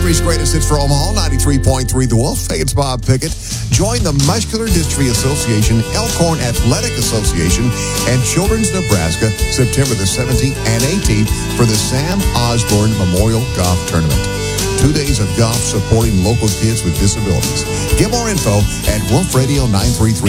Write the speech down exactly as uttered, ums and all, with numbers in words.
Country's greatest hits for Omaha, ninety-three point three The Wolf. Hey, it's Bob Pickett. Join the Muscular Dystrophy Association, Elkhorn Athletic Association, and Children's Nebraska September the seventeenth and eighteenth for the Sam Osborne Memorial Golf Tournament. Two days of golf supporting local kids with disabilities. Get more info at wolf radio nine three three.